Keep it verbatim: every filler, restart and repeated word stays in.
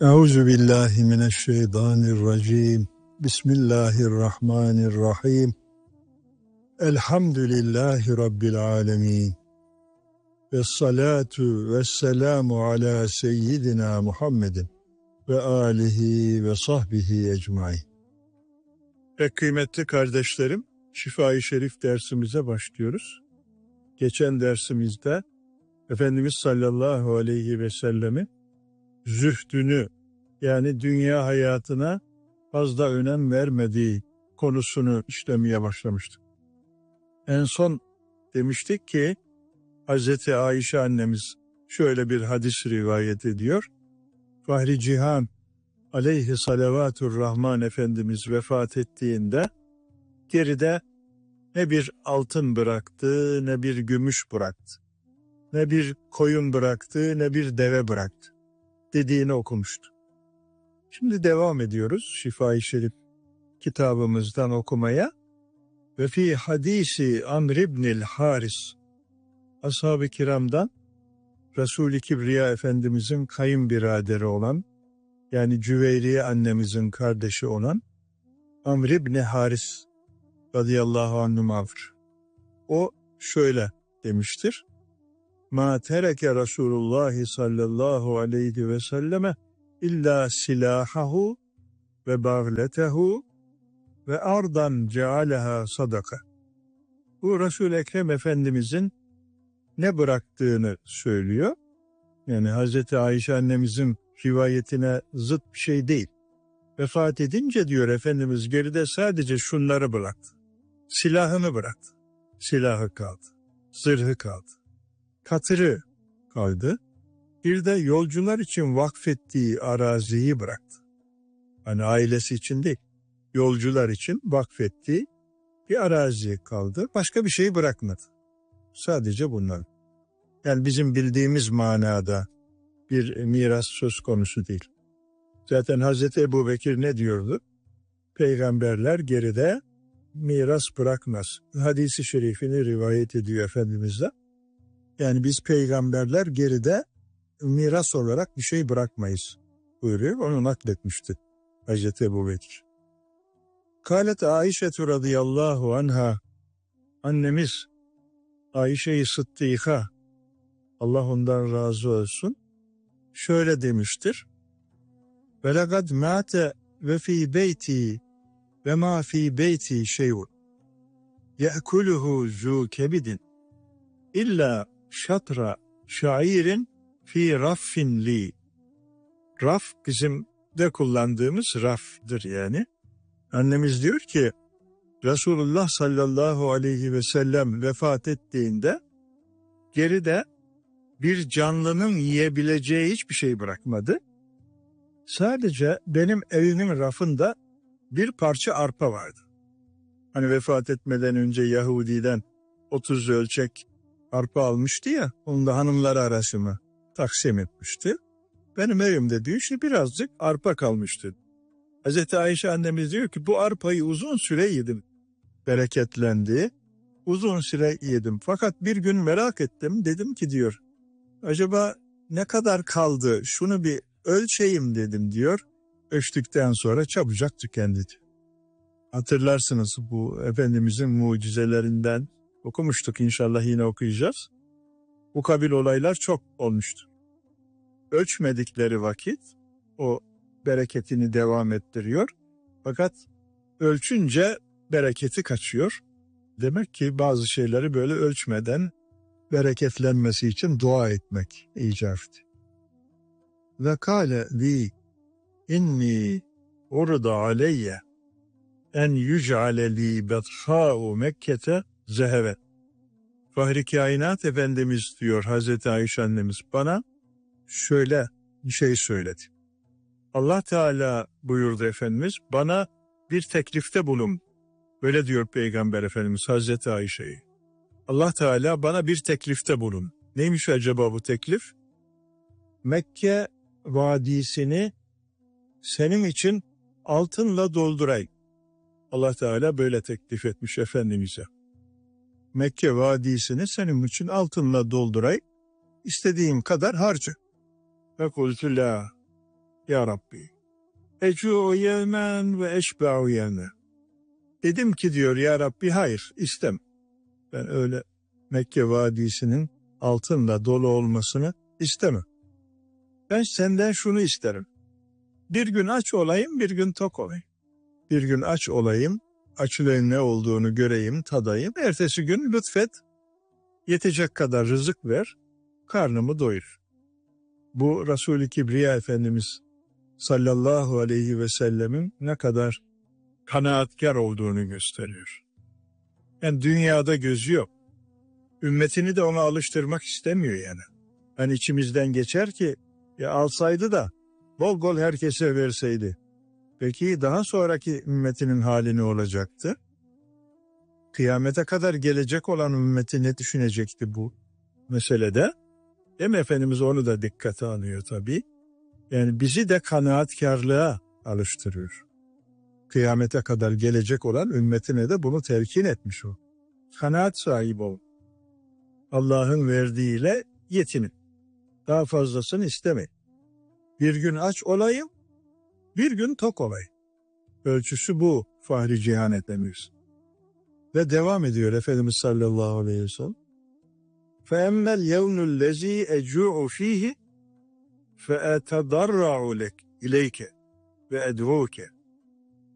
Euzu billahi mineşşeytanirracim. Bismillahirrahmanirrahim. Elhamdülillahi rabbil alamin. Ves salatu vesselamu ala seyyidina Muhammedin ve alihi ve sahbihi ecmaîn. Pek kıymetli kardeşlerim, Şifa-i Şerif dersimize başlıyoruz. Geçen dersimizde Efendimiz sallallahu aleyhi ve sellemin zühdünü, yani dünya hayatına fazla önem vermediği konusunu işlemeye başlamıştık. En son demiştik ki Hazreti Ayşe annemiz şöyle bir hadis rivayet ediyor. Fahri Cihan aleyhi salavatur rahman Efendimiz vefat ettiğinde geride ne bir altın bıraktı, ne bir gümüş bıraktı, ne bir koyun bıraktı, ne bir deve bıraktı dediğini okumuştu. Şimdi devam ediyoruz Şifa-i Şerif kitabımızdan okumaya. Ve fi hadisi Amr ibnil Haris, ashab-ı kiramdan Resul-i Kibriya Efendimizin kayınbiraderi olan, yani Cüveyriye annemizin kardeşi olan Amr ibn Haris radıyallahu anhu mağfur. O şöyle demiştir: Ma tereke Resulullah sallallahu aleyhi ve selleme illa silahahu ve bagletehu ve ardan cealeha sadaka. Bu Resul-i Ekrem Efendimizin ne bıraktığını söylüyor. Yani Hazreti Ayşe annemizin rivayetine zıt bir şey değil. Vefat edince diyor Efendimiz geride sadece şunları bıraktı. Silahını bıraktı. Silahı kaldı. Zırhı kaldı. Katırı kaldı. Bir de yolcular için vakfettiği araziyi bıraktı. Hani ailesi için değil, yolcular için vakfettiği bir arazi kaldı. Başka bir şey bırakmadı. Sadece bunlar. Yani bizim bildiğimiz manada bir miras söz konusu değil. Zaten Hazreti Ebubekir ne diyordu? Peygamberler geride miras bırakmaz. Hadis-i şerifini rivayet ediyor Efendimiz'den. Yani biz peygamberler geride miras olarak bir şey bırakmayız buyuruyor. Onu nakletmişti Hazreti Ebubekir. Kâlet Aişe radıyallahu anha, annemiz Ayşe-i Sıddıka, Allah ondan razı olsun, şöyle demiştir: Ve lekad mâte ve fî beyti ve mâ fî beyti şeyun ye'kuluhu zû kebidin illa şatra şairin fi raffin li. Raf bizim de kullandığımız rafdır yani. Annemiz diyor ki Resulullah sallallahu aleyhi ve sellem vefat ettiğinde geride bir canlının yiyebileceği hiçbir şey bırakmadı. Sadece benim evimin rafında bir parça arpa vardı. Hani vefat etmeden önce Yahudi'den otuz ölçek arpa almıştı ya, onu da hanımları arasına taksim etmişti. Benim evimde diyor işte birazcık arpa kalmıştı. Hazreti Ayşe annemiz diyor ki bu arpayı uzun süre yedim. Bereketlendi. Uzun süre yedim. Fakat bir gün merak ettim. Dedim ki diyor, acaba ne kadar kaldı? Şunu bir ölçeyim dedim diyor. Ölçtükten sonra çabucak tükendi. Hatırlarsınız bu Efendimizin mucizelerinden okumuştuk, inşallah yine okuyacağız. Bu kabil olaylar çok olmuştu. Ölçmedikleri vakit o bereketini devam ettiriyor. Fakat ölçünce bereketi kaçıyor. Demek ki bazı şeyleri böyle ölçmeden bereketlenmesi için dua etmek icap etti. Ve kâle li inni urda aleyye en yüc'ale li bethâ'u Mekke'te zeheve. Fahri Kainat Efendimiz diyor Hazreti Ayşe annemiz, bana şöyle bir şey söyledi. Allah Teala buyurdu Efendimiz, bana bir teklifte bulun. Böyle diyor Peygamber Efendimiz Hazreti Ayşe'yi. Allah Teala bana bir teklifte bulun. Neymiş acaba bu teklif? Mekke vadisini senin için altınla doldurayım. Allah Teala böyle teklif etmiş Efendimiz'e. Mekke vadisini senin için altınla doldurayım. İstediğin kadar harca. Ve kultu la. Ya Rabbi, ecu'u yevmen ve eşba'u yevmen. Dedim ki diyor ya Rabbi hayır istem. Ben öyle Mekke vadisinin altınla dolu olmasını istemem. Ben senden şunu isterim. Bir gün aç olayım, bir gün tok olayım. Bir gün aç olayım, açlığın ne olduğunu göreyim, tadayım. Ertesi gün lütfet, yetecek kadar rızık ver, karnımı doyur. Bu Resul-i Kibriya Efendimiz sallallahu aleyhi ve sellemin ne kadar kanaatkar olduğunu gösteriyor. Yani dünyada gözü yok. Ümmetini de ona alıştırmak istemiyor yani. Hani içimizden geçer ki ya alsaydı da bol bol herkese verseydi. Peki daha sonraki ümmetinin hali ne olacaktı? Kıyamete kadar gelecek olan ümmeti ne düşünecekti bu meselede? Değil mi Efendimiz onu da dikkate alıyor tabii. Yani bizi de kanaatkarlığa alıştırıyor. Kıyamete kadar gelecek olan ümmetine de bunu telkin etmiş o. Kanaat sahibi ol. Allah'ın verdiğiyle yetinin. Daha fazlasını istemeyin. Bir gün aç olayım, bir gün tok olayım. Ölçüsü bu Fahri Cihan Efendimiz. Ve devam ediyor Efendimiz sallallahu aleyhi ve sellem. فَاَمَّا الْيَوْنُ الَّذ۪ي اَجُوعُ ف۪يهِ فَاَتَضَرَّعُ لَكْ اِلَيْكَ وَاَدْعُوكَ